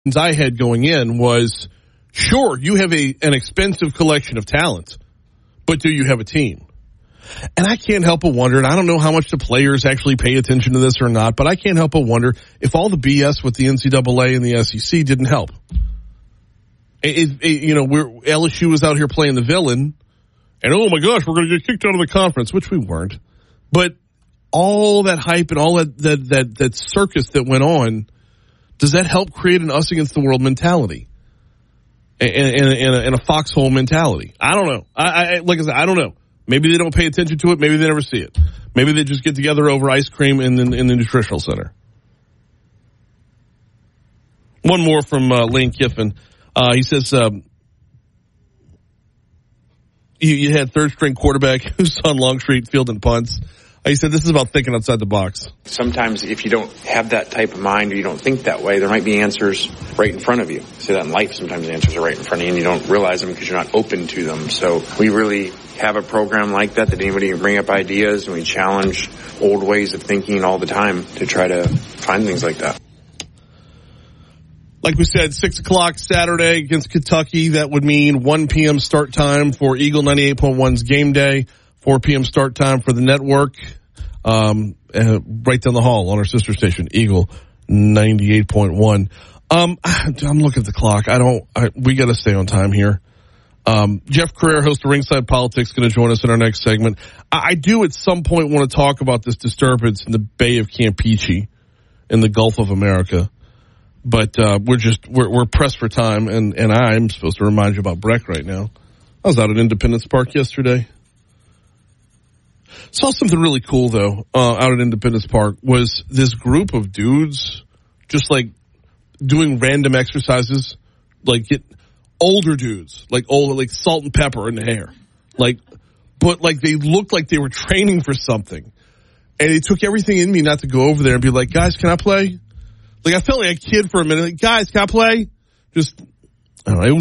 I had going in was, sure, you have an expensive collection of talent, but do you have a team? And I can't help but wonder, and I don't know how much the players actually pay attention to this or not, but I can't help but wonder if all the BS with the NCAA and the SEC didn't help. LSU was out here playing the villain, and oh my gosh, we're going to get kicked out of the conference, which we weren't. But all that hype and all that circus that went on, does that help create an us against the world mentality and a foxhole mentality? I don't know. Like I said, I don't know. Maybe they don't pay attention to it. Maybe they never see it. Maybe they just get together over ice cream in the nutritional center. One more from Lane Kiffin. He says you had third-string quarterback who's on Longstreet fielding punts. He said this is about thinking outside the box. Sometimes if you don't have that type of mind or you don't think that way, there might be answers right in front of you. Say that in life, sometimes the answers are right in front of you and you don't realize them because you're not open to them. So we really have a program like that anybody can bring up ideas, and we challenge old ways of thinking all the time to try to find things like that. Like we said, 6 o'clock Saturday against Kentucky. That would mean 1 p.m. start time for Eagle 98.1's Game Day. 4 p.m. start time for the network, right down the hall on our sister station, Eagle 98.1. I'm looking at the clock. We got to stay on time here. Jeff Carrera, host of Ringside Politics, going to join us in our next segment. I do at some point want to talk about this disturbance in the Bay of Campeche in the Gulf of America. But, we're pressed for time, and I'm supposed to remind you about Breck right now. I was out at Independence Park yesterday. Saw something really cool, though, out at Independence Park, was this group of dudes just, like, doing random exercises, like, older dudes, like salt and pepper in the hair. But they looked like they were training for something. And it took everything in me not to go over there and be like, guys, can I play? Like, I felt like a kid for a minute. Like, guys, can I play? Just, I don't know,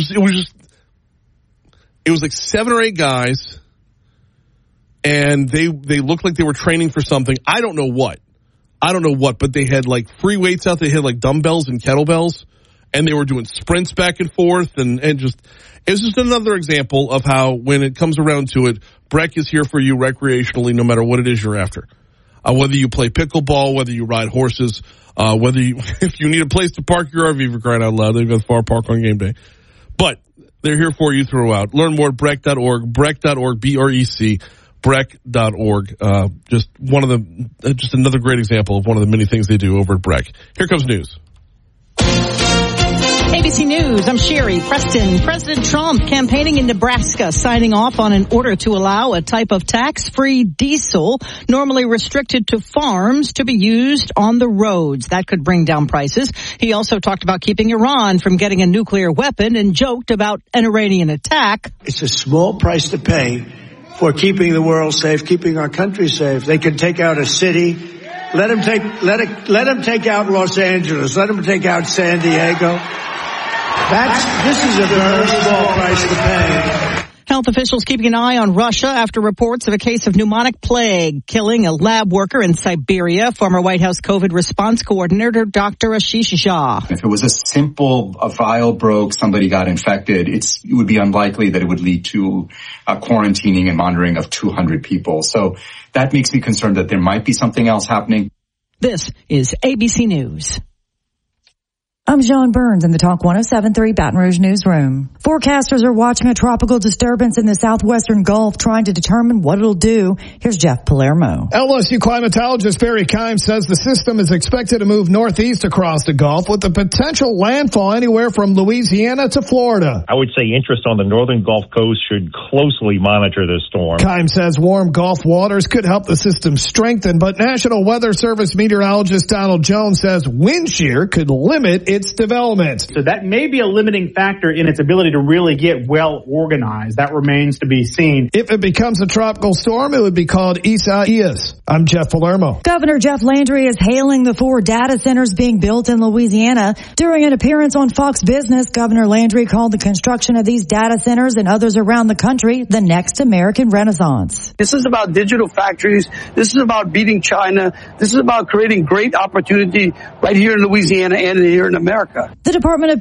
it was like 7 or 8 guys. And they looked like they were training for something. I don't know what, but they had like free weights out. They had like dumbbells and kettlebells, and they were doing sprints back and forth, and it was just another example of how when it comes around to it, Breck is here for you recreationally, no matter what it is you're after. Whether you play pickleball, whether you ride horses, if you need a place to park your RV, for crying out loud, they've got Far Park on Game Day. But they're here for you throughout. Learn more at Breck.org, Breck.org, BREC. Breck.org. Just another great example of one of the many things they do over at Breck. Here comes news. ABC News, I'm Sherry Preston. President Trump campaigning in Nebraska, signing off on an order to allow a type of tax-free diesel normally restricted to farms to be used on the roads. That could bring down prices. He also talked about keeping Iran from getting a nuclear weapon and joked about an Iranian attack. It's a small price to pay for keeping the world safe, keeping our country safe. They can take out a city. Let them take out Los Angeles. Let them take out San Diego. This is a very small price to pay. Health officials keeping an eye on Russia after reports of a case of pneumonic plague killing a lab worker in Siberia. Former White House COVID response coordinator Dr. Ashish Jha. If it was a vial broke, somebody got infected, it would be unlikely that it would lead to quarantining and monitoring of 200 people. So that makes me concerned that there might be something else happening. This is ABC News. I'm John Burns in the Talk 107.3 Baton Rouge newsroom. Forecasters are watching a tropical disturbance in the southwestern Gulf, trying to determine what it'll do. Here's Jeff Palermo. LSU climatologist Barry Kimes says the system is expected to move northeast across the Gulf with the potential landfall anywhere from Louisiana to Florida. I would say interest on the northern Gulf Coast should closely monitor this storm. Kimes says warm Gulf waters could help the system strengthen, but National Weather Service meteorologist Donald Jones says wind shear could limit its development. So that may be a limiting factor in its ability to really get well organized. That remains to be seen. If it becomes a tropical storm, it would be called Isaias. I'm Jeff Palermo. Governor Jeff Landry is hailing the 4 data centers being built in Louisiana. During an appearance on Fox Business, Governor Landry called the construction of these data centers and others around the country the next American Renaissance. This is about digital factories. This is about beating China. This is about creating great opportunity right here in Louisiana and here in America. America. The Department of